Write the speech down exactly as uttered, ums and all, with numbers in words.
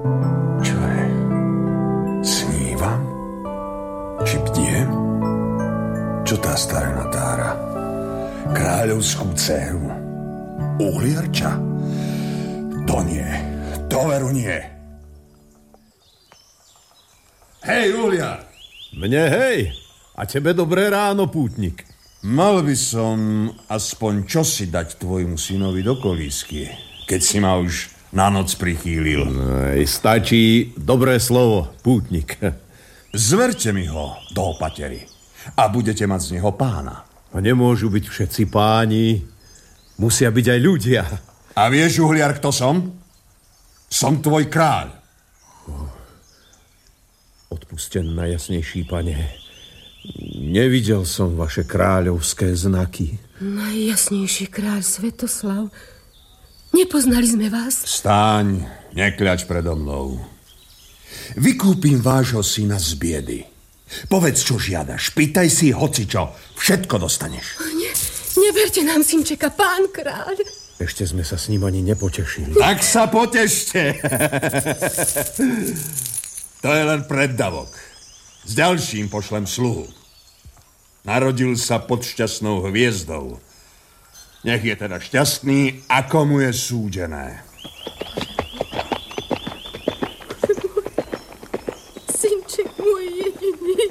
Čo je? Snívam? Či bdiem? Čo tá starená tára? Kráľovskú dceru? Uhliarča? To nie. To veru nie. Hej, Uhliar! Mne hej. A tebe dobré ráno, pútnik. Mal by som aspoň čosi dať tvojmu synovi do kolísky, keď si ma už na noc prichýlil. Ej, stačí dobré slovo, pútnik. Zverte mi ho do opatery a budete mať z neho pána. A nemôžu byť všetci páni, musia byť aj ľudia. A vieš, Uhliar, kto som? Som tvoj kráľ. Odpusten, najjasnejší pane. Nevidel som vaše kráľovské znaky. Najjasnejší kráľ Svetoslav. Nepoznali sme vás. Stáň, nekľač predo mnou. Vykúpim vášho syna z biedy. Povedz, čo žiadaš. Pýtaj si hocičo. Všetko dostaneš. Ne, neberte nám synčeka, pán kráľ. Ešte sme sa s ním ani nepotešili. Tak sa potešte. To je len preddavok. S ďalším pošlem sluhu. Narodil sa pod šťastnou hviezdou. Nech je teda šťastný, ako mu je súdené.